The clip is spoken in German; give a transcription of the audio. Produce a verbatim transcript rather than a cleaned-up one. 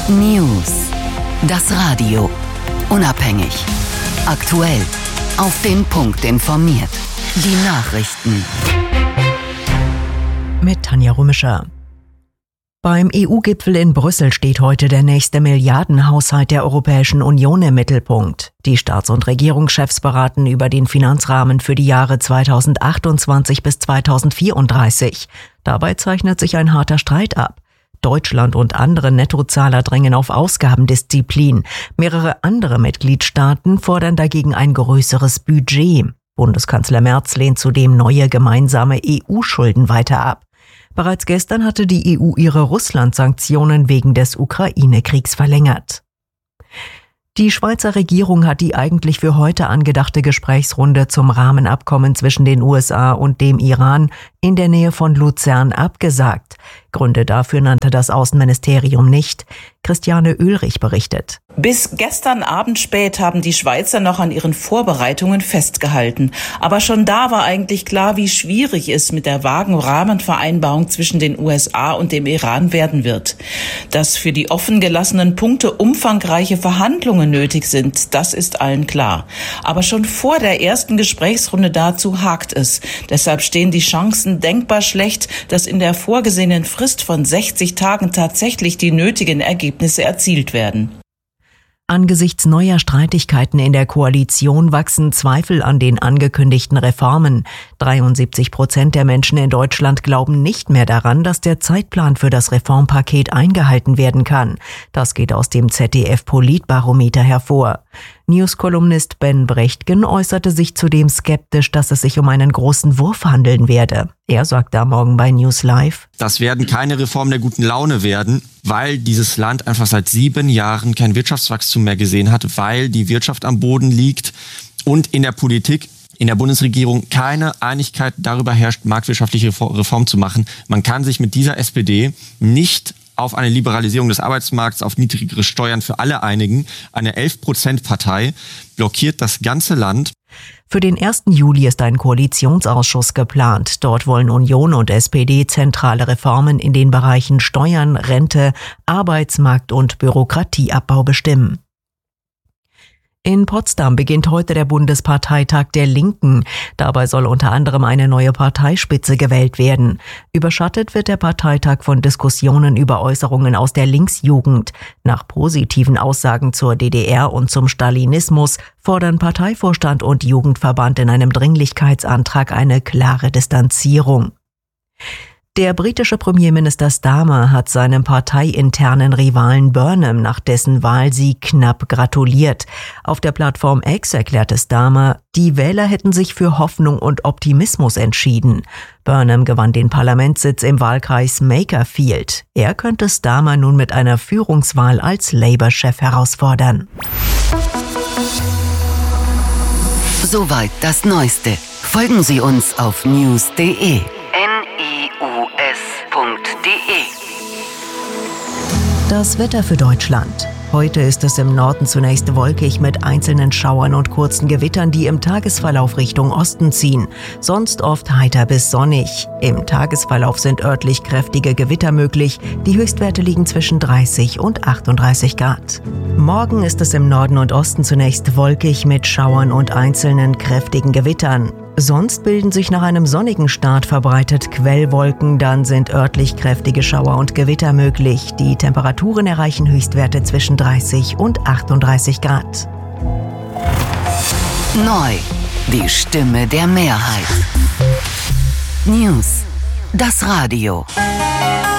News. Das Radio. Unabhängig. Aktuell. Auf den Punkt informiert. Die Nachrichten. Mit Tanja Römischer. Beim E U-Gipfel in Brüssel steht heute der nächste Milliardenhaushalt der Europäischen Union im Mittelpunkt. Die Staats- und Regierungschefs beraten über den Finanzrahmen für die Jahre zweitausendachtundzwanzig bis zweitausendvierunddreißig. Dabei zeichnet sich ein harter Streit ab. Deutschland und andere Nettozahler drängen auf Ausgabendisziplin. Mehrere andere Mitgliedstaaten fordern dagegen ein größeres Budget. Bundeskanzler Merz lehnt zudem neue gemeinsame E U-Schulden weiter ab. Bereits gestern hatte die E U ihre Russland-Sanktionen wegen des Ukraine-Kriegs verlängert. Die Schweizer Regierung hat die eigentlich für heute angedachte Gesprächsrunde zum Rahmenabkommen zwischen den U S A und dem Iran in der Nähe von Luzern abgesagt. Gründe dafür nannte das Außenministerium nicht. Christiane Oehlrich berichtet. Bis gestern Abend spät haben die Schweizer noch an ihren Vorbereitungen festgehalten. Aber schon da war eigentlich klar, wie schwierig es mit der vagen Rahmenvereinbarung zwischen den U S A und dem Iran werden wird. Dass für die offen gelassenen Punkte umfangreiche Verhandlungen nötig sind, das ist allen klar. Aber schon vor der ersten Gesprächsrunde dazu hakt es. Deshalb stehen die Chancen denkbar schlecht, dass in der vorgesehenen Frist von sechzig Tagen tatsächlich die nötigen Ergebnisse erzielt werden. Angesichts neuer Streitigkeiten in der Koalition wachsen Zweifel an den angekündigten Reformen. dreiundsiebzig Prozent der Menschen in Deutschland glauben nicht mehr daran, dass der Zeitplan für das Reformpaket eingehalten werden kann. Das geht aus dem Z D F-Politbarometer hervor. News-Kolumnist Ben Brechtgen äußerte sich zudem skeptisch, dass es sich um einen großen Wurf handeln werde. Er sagt am Morgen bei News Live: Das werden keine Reformen der guten Laune werden, weil dieses Land einfach seit sieben Jahren kein Wirtschaftswachstum mehr gesehen hat, weil die Wirtschaft am Boden liegt und in der Politik, in der Bundesregierung keine Einigkeit darüber herrscht, marktwirtschaftliche Reformen zu machen. Man kann sich mit dieser S P D nicht auf eine Liberalisierung des Arbeitsmarkts, auf niedrigere Steuern für alle einigen. Eine elf Prozent Partei blockiert das ganze Land. Für den ersten Juli ist ein Koalitionsausschuss geplant. Dort wollen Union und S P D zentrale Reformen in den Bereichen Steuern, Rente, Arbeitsmarkt und Bürokratieabbau bestimmen. In Potsdam beginnt heute der Bundesparteitag der Linken. Dabei soll unter anderem eine neue Parteispitze gewählt werden. Überschattet wird der Parteitag von Diskussionen über Äußerungen aus der Linksjugend. Nach positiven Aussagen zur D D R und zum Stalinismus fordern Parteivorstand und Jugendverband in einem Dringlichkeitsantrag eine klare Distanzierung. Der britische Premierminister Starmer hat seinem parteiinternen Rivalen Burnham nach dessen Wahlsieg knapp gratuliert. Auf der Plattform X erklärte Starmer, die Wähler hätten sich für Hoffnung und Optimismus entschieden. Burnham gewann den Parlamentssitz im Wahlkreis Makerfield. Er könnte Starmer nun mit einer Führungswahl als Labour-Chef herausfordern. Soweit das Neueste. Folgen Sie uns auf news punkt de. Das Wetter für Deutschland. Heute ist es im Norden zunächst wolkig mit einzelnen Schauern und kurzen Gewittern, die im Tagesverlauf Richtung Osten ziehen. Sonst oft heiter bis sonnig. Im Tagesverlauf sind örtlich kräftige Gewitter möglich. Die Höchstwerte liegen zwischen dreißig und achtunddreißig Grad. Morgen ist es im Norden und Osten zunächst wolkig mit Schauern und einzelnen kräftigen Gewittern. Sonst bilden sich nach einem sonnigen Start verbreitet Quellwolken, dann sind örtlich kräftige Schauer und Gewitter möglich. Die Temperaturen erreichen Höchstwerte zwischen dreißig und achtunddreißig Grad. Neu, die Stimme der Mehrheit. News, das Radio.